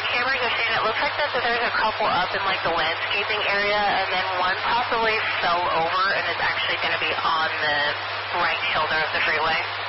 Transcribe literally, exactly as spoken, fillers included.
cameras are saying it looks like that, that there's a couple up in like the landscaping area, and then one possibly fell over and is actually going to be on the right shoulder of the freeway.